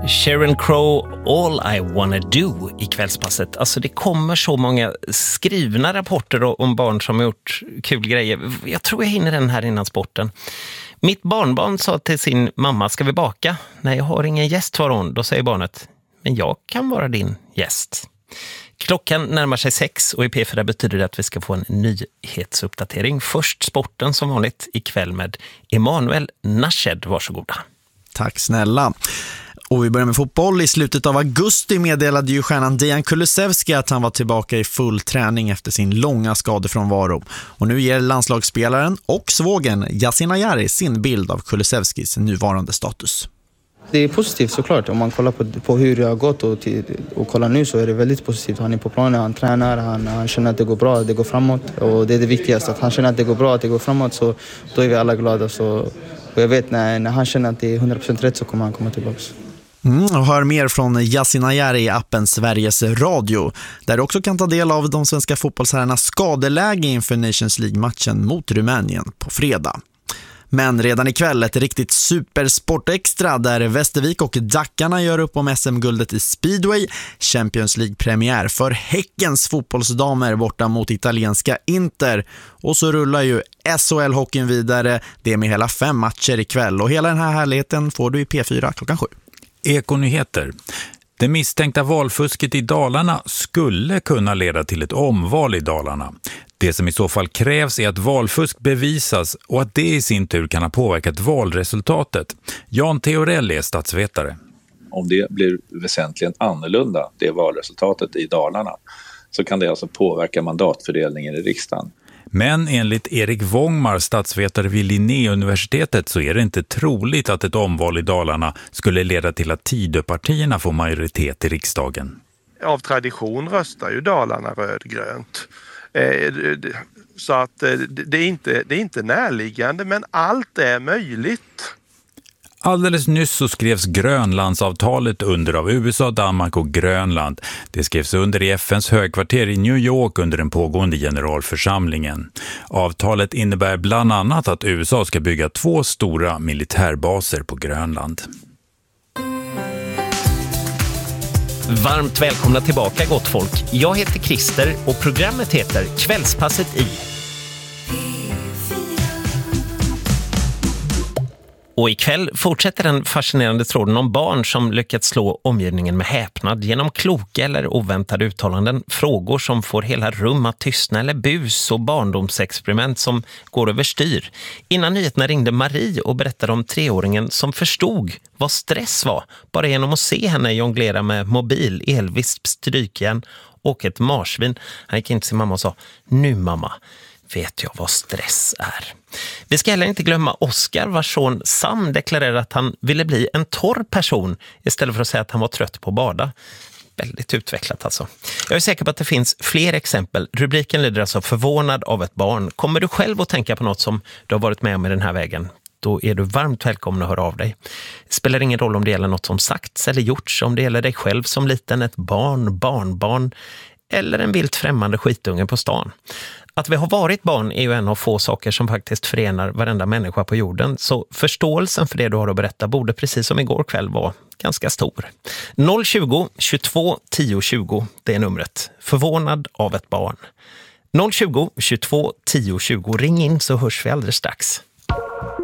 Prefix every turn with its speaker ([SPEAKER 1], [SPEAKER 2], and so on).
[SPEAKER 1] Sheryl Crow, All I Wanna Do i kvällspasset. Alltså det kommer så många skrivna rapporter om barn som har gjort kul grejer. Jag tror jag hinner den här innan sporten. Mitt barnbarn sa till sin mamma, ska vi baka? Nej, jag har ingen gäst, var hon. Då säger barnet, men jag kan vara din gäst. Klockan närmar sig 6 och i P4 betyder det att vi ska få en nyhetsuppdatering. Först sporten som vanligt ikväll med Emanuel Nashed. Varsågoda.
[SPEAKER 2] Tack snälla. Och vi börjar med fotboll. I slutet av augusti meddelade ju stjärnan Dejan Kulusevski att han var tillbaka i full träning efter sin långa skadefrånvaro. Och nu ger landslagsspelaren och svågen Yasin Ayari sin bild av Kulusevskis nuvarande status.
[SPEAKER 3] Det är positivt såklart. Om man kollar på hur det har gått och kollar nu så är det väldigt positivt. Han är på planen, han tränar, han känner att det går bra, det går framåt. Och det är det viktigaste, att han känner att det går bra, att det går framåt, så då är vi alla glada. Och jag vet när han känner att det är 100% rätt så kommer han komma tillbaka.
[SPEAKER 2] Och hör mer från Yasin Ayari i appen Sveriges Radio, där du också kan ta del av de svenska fotbollsherrarnas skadeläge inför Nations League-matchen mot Rumänien på fredag. Men redan ikväll ett riktigt supersportextra där Västervik och Dackarna gör upp om SM-guldet i Speedway. Champions League-premiär för Häckens fotbollsdamer borta mot italienska Inter. Och så rullar ju SHL-hockeyn vidare, det med hela 5 matcher ikväll. Och hela den här härligheten får du i P4 klockan 7.
[SPEAKER 4] Ekonyheter. Det misstänkta valfusket i Dalarna skulle kunna leda till ett omval i Dalarna. Det som i så fall krävs är att valfusk bevisas och att det i sin tur kan ha påverkat valresultatet. Jan Theorell är statsvetare.
[SPEAKER 5] Om det blir väsentligen annorlunda, det valresultatet i Dalarna, så kan det alltså påverka mandatfördelningen i riksdagen.
[SPEAKER 4] Men enligt Erik Wångmar, statsvetare vid Linnéuniversitetet, så är det inte troligt att ett omval i Dalarna skulle leda till att Tidöpartierna får majoritet i riksdagen.
[SPEAKER 6] Av tradition röstar ju Dalarna rödgrönt. Så att det är inte närliggande, men allt är möjligt.
[SPEAKER 4] Alldeles nyss så skrevs Grönlandsavtalet under av USA, Danmark och Grönland. Det skrevs under i FNs högkvarter i New York under den pågående generalförsamlingen. Avtalet innebär bland annat att USA ska bygga 2 stora militärbaser på Grönland.
[SPEAKER 1] Varmt välkomna tillbaka, gott folk. Jag heter Christer och programmet heter Kvällspasset i. Och ikväll fortsätter den fascinerande tråden om barn som lyckats slå omgivningen med häpnad genom kloka eller oväntade uttalanden, frågor som får hela rum att tystna eller bus och barndomsexperiment som går överstyr. Innan nyheterna ringde Marie och berättade om 3-åringen som förstod vad stress var bara genom att se henne jonglera med mobil, elvisp, strykjärn och ett marsvin. Han gick in till sin mamma och sa, nu mamma, vet jag vad stress är. Vi ska heller inte glömma Oscar, vars son Sam deklarerade att han ville bli en torr person istället för att säga att han var trött på att bada. Väldigt utvecklat alltså. Jag är säker på att det finns fler exempel. Rubriken lyder alltså förvånad av ett barn. Kommer du själv att tänka på något som du har varit med om i den här vägen? Då är du varmt välkommen att höra av dig. Det spelar ingen roll om det gäller något som sagts eller gjorts, om det gäller dig själv som liten, ett barn, barnbarn eller en vilt främmande skitunge på stan. Att vi har varit barn är ju en av få saker som faktiskt förenar varenda människa på jorden. Så förståelsen för det du har att berätta borde precis som igår kväll vara ganska stor. 020 22 10 20, det är numret. Förvånad av ett barn. 020 22 10 20, ring in så hörs vi alldeles strax.